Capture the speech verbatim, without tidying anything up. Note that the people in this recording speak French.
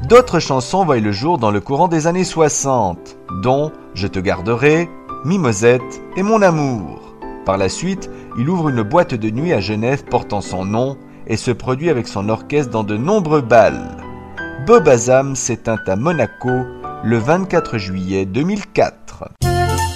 D'autres chansons voient le jour dans le courant des années soixante, dont « Je te garderai »,« Mimosette » et « Mon amour ». Par la suite, il ouvre une boîte de nuit à Genève portant son nom et se produit avec son orchestre dans de nombreux bals. Bob Azam s'éteint à Monaco le vingt-quatre juillet deux mille quatre.